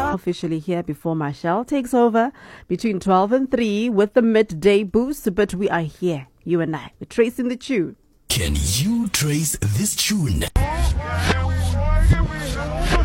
Officially here before Marshall takes over between 12 and 3 with the midday boost, but we are here, you and I. We're tracing the tune. Can you trace this tune?